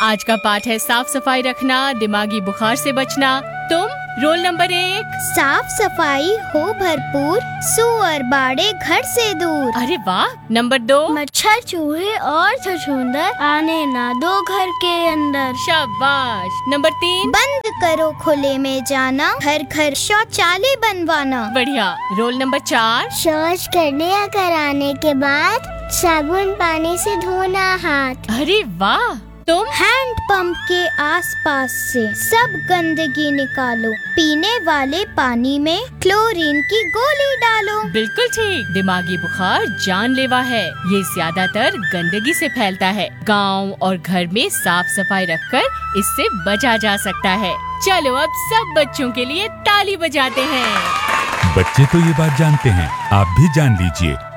आज का पाठ है साफ सफाई रखना, दिमागी बुखार से बचना। तुम रोल नंबर 1। साफ सफाई हो भरपूर, सुअर बाड़े घर से दूर। अरे वाह। नंबर 2। मच्छर चूहे और छछूंदर आने ना दो घर के अंदर। शाबाश। नंबर 3। बंद करो खुले में जाना, घर घर शौचालय बनवाना। बढ़िया। Roll number 4। शौच करने या कराने के बाद साबुन पानी से धोना हाथ। अरे वाह। तुम हैंड पंप के आसपास से सब गंदगी निकालो, पीने वाले पानी में क्लोरीन की गोली डालो। बिल्कुल ठीक। दिमागी बुखार जानलेवा है, ये ज्यादातर गंदगी से फैलता है। गांव और घर में साफ सफाई रखकर इससे बचा जा सकता है। चलो अब सब बच्चों के लिए ताली बजाते हैं। बच्चे तो ये बात जानते हैं, आप भी जान लीजिए।